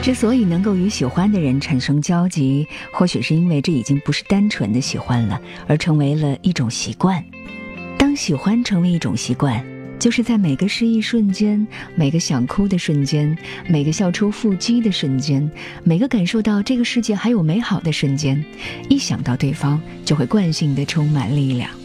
之所以能够与喜欢的人产生交集，或许是因为这已经不是单纯的喜欢了，而成为了一种习惯。当喜欢成为一种习惯，就是在每个失意瞬间，每个想哭的瞬间，每个笑出腹肌的瞬间，每个感受到这个世界还有美好的瞬间，一想到对方就会惯性地充满力量。